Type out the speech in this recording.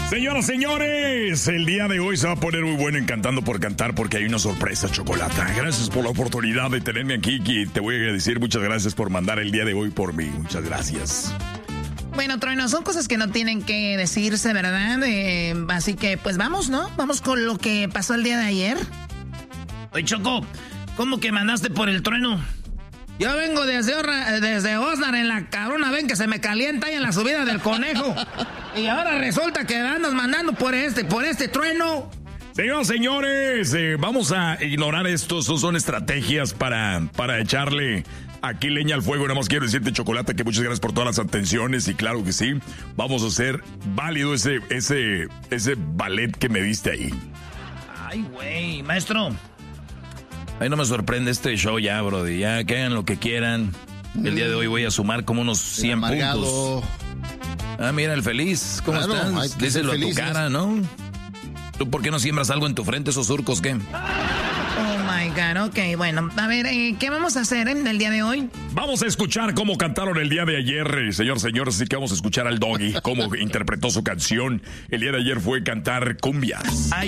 Señoras, señores, el día de hoy se va a poner muy bueno en Cantando por Cantar porque hay una sorpresa, Chocolata. Gracias por la oportunidad de tenerme aquí y te voy a decir muchas gracias por mandar el día de hoy por mí. Muchas gracias. Bueno, Trueno, son cosas que no tienen que decirse, ¿verdad? Así que, pues vamos, ¿no? Vamos con lo que pasó el día de ayer. Oye, Choco, ¿cómo que mandaste por el Trueno? Yo vengo desde Osnar en la cabrona, ven que se me calienta ahí en la subida del Conejo. Y ahora resulta que andas mandando por este Trueno. Señoras, señores, vamos a ignorar esto. Son estrategias para echarle aquí leña al fuego. Nada más quiero decirte, Chocolate, que muchas gracias por todas las atenciones. Y claro que sí, vamos a hacer válido ese ballet que me diste ahí. Ay, güey, maestro. Ahí no me sorprende este show ya, brody. Ya que hagan lo que quieran. El día de hoy voy a sumar como unos 100 puntos. Ah, mira, el feliz. ¿Cómo estás? Díselo a tu cara, ¿no? ¿Tú por qué no siembras algo en tu frente, esos surcos, qué? Oh, my God. Ok, bueno. A ver, ¿qué vamos a hacer el día de hoy? Vamos a escuchar cómo cantaron el día de ayer, señores. Así que vamos a escuchar al Doggy, cómo interpretó su canción. El día de ayer fue cantar cumbias.